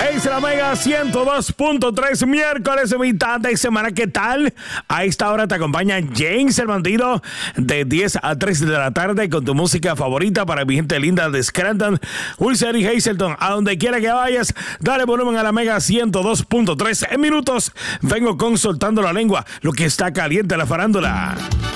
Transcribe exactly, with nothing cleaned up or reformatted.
Es la Mega ciento dos punto tres, miércoles de mitad de semana. ¿Qué tal? A esta hora te acompaña James el Bandido de diez a tres de la tarde con tu música favorita para mi gente linda de Scranton, Wilson y Hazleton. A donde quiera que vayas, dale volumen a la Mega ciento dos punto tres. En minutos vengo con Soltando la Lengua, lo que está caliente la farándula.